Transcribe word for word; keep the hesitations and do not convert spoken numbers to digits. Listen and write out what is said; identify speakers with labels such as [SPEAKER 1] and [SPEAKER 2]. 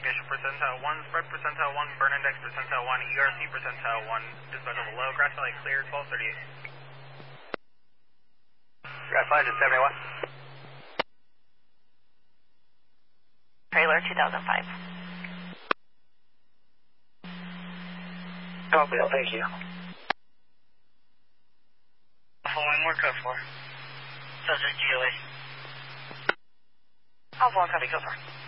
[SPEAKER 1] ignition percentile one, spread percentile one, burn index percentile one, E R C percentile one, dispatch level low, grass valley cleared, twelve thirty-eight.
[SPEAKER 2] Grass valley to seventy-one.
[SPEAKER 3] Trailer two thousand five.
[SPEAKER 2] Copy, thank you.
[SPEAKER 4] Following more code four. Subject G L A.
[SPEAKER 3] Alpha one, copy, go for.